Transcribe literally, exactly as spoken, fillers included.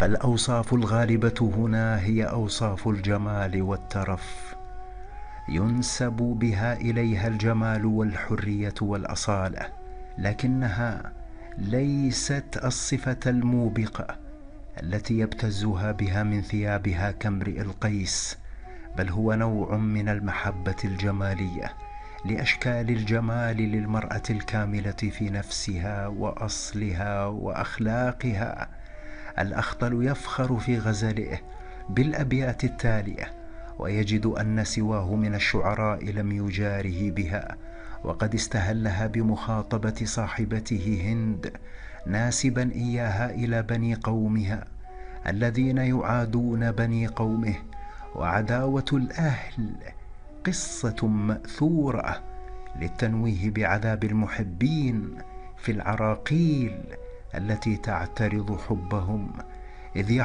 فالأوصاف الغالبة هنا هي أوصاف الجمال والترف، ينسب بها إليها الجمال والحرية والأصالة، لكنها ليست الصفة الموبقة التي يبتزها بها من ثيابها كامرئ القيس، بل هو نوع من المحبة الجمالية لأشكال الجمال للمرأة الكاملة في نفسها وأصلها وأخلاقها. الأخطل يفخر في غزله بالأبيات التالية، ويجد أن سواه من الشعراء لم يجاره بها، وقد استهلها بمخاطبة صاحبته هند، ناسبا إياها إلى بني قومها الذين يعادون بني قومه. وعداوة الأهل قصة مأثورة للتنويه بعذاب المحبين في العراقيل التي تعترض حبهم، إذ